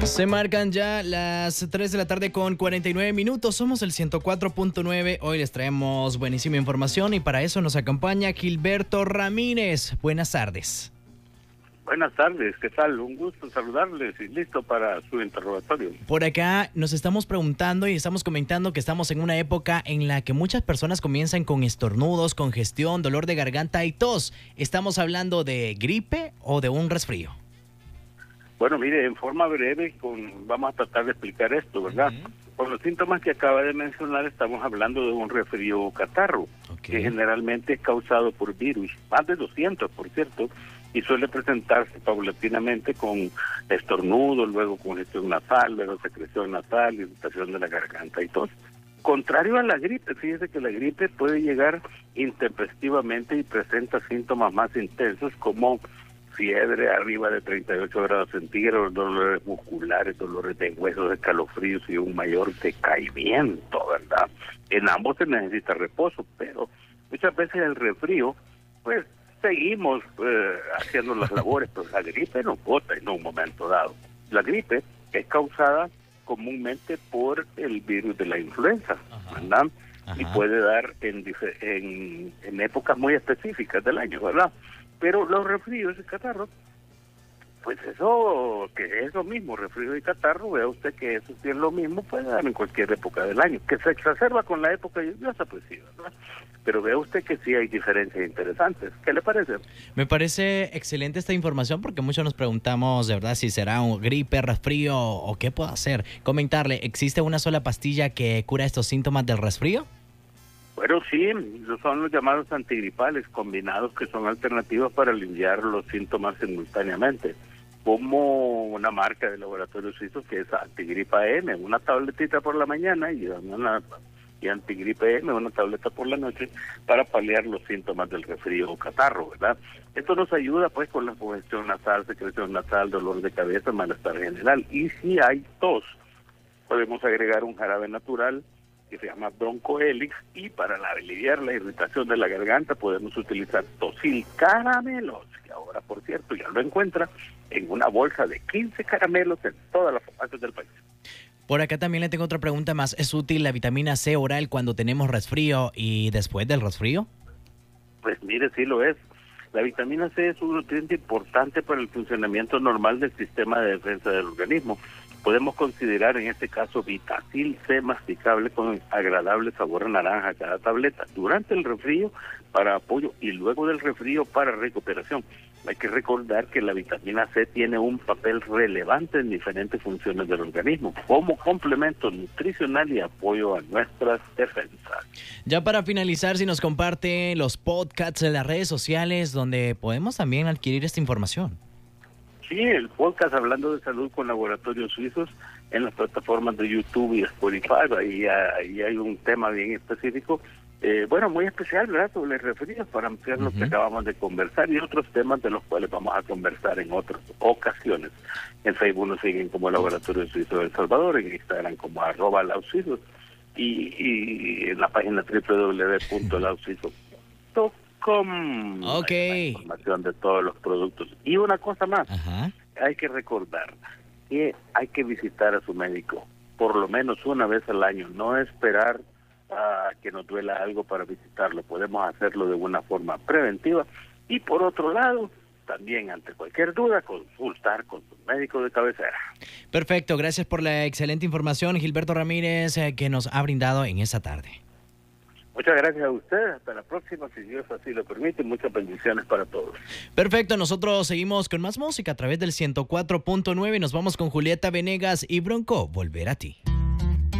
Se marcan ya las 3 de la tarde con 49 minutos. Somos el 104.9. Hoy les traemos buenísima información y para eso nos acompaña Gilberto Ramírez. Buenas tardes. Buenas tardes, ¿qué tal? Un gusto saludarles y listo para su interrogatorio. Por acá nos estamos preguntando y estamos comentando que estamos en una época en la que muchas personas comienzan con estornudos, congestión, dolor de garganta y tos. ¿Estamos hablando de gripe o de un resfrío? Bueno, mire, en forma breve vamos a tratar de explicar esto, ¿verdad? Con los síntomas que acaba de mencionar estamos hablando de un resfrío o catarro, que generalmente es causado por virus, más de 200, por cierto, y suele presentarse paulatinamente con estornudo, luego congestión nasal, luego secreción nasal, irritación de la garganta y tos. Contrario a la gripe, fíjese que la gripe puede llegar intempestivamente y presenta síntomas más intensos como fiebre arriba de 38 grados centígrados, dolores musculares, dolores de huesos, escalofríos y un mayor decaimiento, ¿verdad? En ambos se necesita reposo, pero muchas veces el resfrío, pues seguimos haciendo las labores, pero la gripe nos bota en un momento dado. La gripe es causada comúnmente por el virus de la influenza, ¿verdad? Y puede dar en épocas muy específicas del año, ¿verdad? Pero los resfríos y catarros, pues eso, que es lo mismo, resfrío y catarro, vea usted que eso sí es lo mismo, puede dar en cualquier época del año. Que se exacerba con la época lluviosa, pues sí, ¿verdad? Pero vea usted que sí hay diferencias interesantes. ¿Qué le parece? Me parece excelente esta información porque muchos nos preguntamos, de verdad, si será un gripe, resfrío o qué puedo hacer. Comentarle, ¿existe una sola pastilla que cura estos síntomas del resfrío? Bueno, sí, son los llamados antigripales combinados que son alternativas para aliviar los síntomas simultáneamente, como una marca de laboratorio suizo que es Antigripa M, una tabletita por la mañana y Antigripa M, una tableta por la noche para paliar los síntomas del resfrío o catarro, ¿verdad? Esto nos ayuda pues con la congestión nasal, secreción nasal, dolor de cabeza, malestar general. Y si hay tos, podemos agregar un jarabe natural que se llama Broncohelix, y para aliviar la irritación de la garganta podemos utilizar Tosil Caramelos, que ahora por cierto ya lo encuentra en una bolsa de 15 caramelos en todas las farmacias del país. Por acá también le tengo otra pregunta más. ¿Es útil la vitamina C oral cuando tenemos resfrío y después del resfrío? Pues mire, sí lo es. La vitamina C es un nutriente importante para el funcionamiento normal del sistema de defensa del organismo. Podemos considerar en este caso Vitacil C masticable con agradable sabor a naranja cada tableta durante el resfrío para apoyo y luego del resfrío para recuperación. Hay que recordar que la vitamina C tiene un papel relevante en diferentes funciones del organismo como complemento nutricional y apoyo a nuestras defensas. Ya para finalizar, si nos comparte los podcasts en las redes sociales donde podemos también adquirir esta información. Sí, el podcast Hablando de Salud con Laboratorios Suizos en las plataformas de YouTube y Spotify, ahí hay un tema bien específico, muy especial, ¿verdad?, sobre resfríos para ampliar lo que acabamos de conversar y otros temas de los cuales vamos a conversar en otras ocasiones. En Facebook nos siguen como Laboratorio Suizo de El Salvador, en Instagram como @lausuizos y en la página www.lausuizos.com. Información de todos los productos. Y una cosa más, hay que recordar que hay que visitar a su médico por lo menos una vez al año, no esperar a que nos duela algo para visitarlo. Podemos hacerlo de una forma preventiva y por otro lado, también ante cualquier duda, consultar con su médico de cabecera. Perfecto, gracias por la excelente información, Gilberto Ramírez, que nos ha brindado en esta tarde. Muchas gracias a ustedes. Hasta la próxima, si Dios así lo permite. Muchas bendiciones para todos. Perfecto. Nosotros seguimos con más música a través del 104.9. Nos vamos con Julieta Venegas y Bronco. Volver a ti.